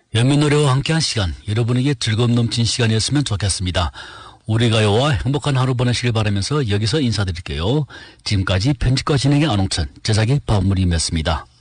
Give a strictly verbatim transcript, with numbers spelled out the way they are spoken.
연민 노래와 함께한 시간, 여러분에게 즐거움 넘친 시간이었으면 좋겠습니다. 우리 가요와 행복한 하루 보내시길 바라면서 여기서 인사드릴게요. 지금까지 편집과 진행의 안홍천, 제작의 박무림이었습니다.